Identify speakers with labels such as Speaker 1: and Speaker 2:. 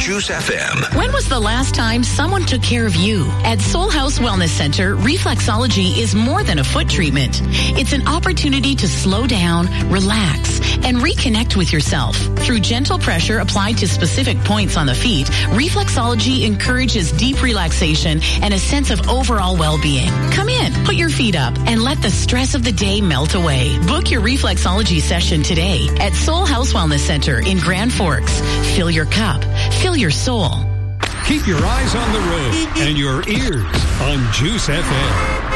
Speaker 1: Juice FM.
Speaker 2: When was the last time someone took care of you? At Soul House Wellness Center, reflexology is more than a foot treatment. It's an opportunity to slow down, relax, and reconnect with yourself. Through gentle pressure applied to specific points on the feet, reflexology encourages deep relaxation and a sense of overall well-being. Come in, put your feet up, and let the stress of the day melt away. Book your reflexology session today at Soul House Wellness Center in Grand Forks. Fill your cup. Fill your soul.
Speaker 3: Keep your eyes on the road and your ears on Juice FM.